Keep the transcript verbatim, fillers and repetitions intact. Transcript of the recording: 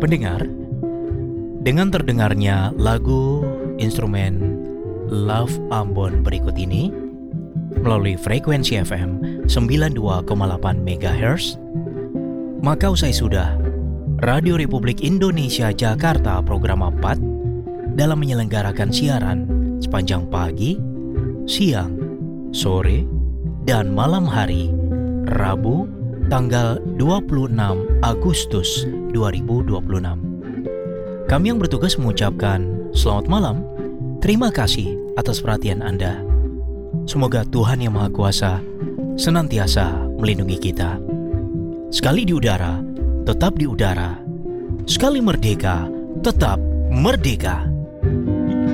Pendengar, dengan terdengarnya lagu instrumen Love Ambon berikut ini melalui frekuensi F M sembilan puluh dua koma delapan megahertz, maka usai sudah Radio Republik Indonesia Jakarta program empat dalam menyelenggarakan siaran sepanjang pagi, siang, sore, dan malam hari Rabu tanggal dua puluh enam Agustus dua ribu dua puluh enam. Kami yang bertugas mengucapkan selamat malam, terima kasih atas perhatian Anda. Semoga Tuhan Yang Maha Kuasa senantiasa melindungi kita. Sekali di udara, tetap di udara. Sekali merdeka, tetap merdeka.